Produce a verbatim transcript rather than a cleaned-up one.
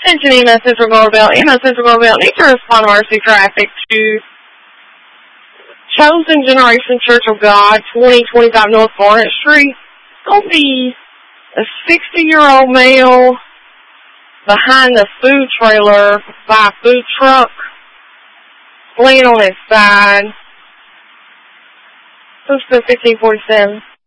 Attention E M S Central Gulfbelt. E M S Central Gulfbelt needs to respond to emergency traffic to Chosen Generation Church of God, twenty twenty-five North Barnett Street. It's going to be a sixty-year-old male behind the food trailer by a food truck, laying on his side. Postal fifteen forty-seven.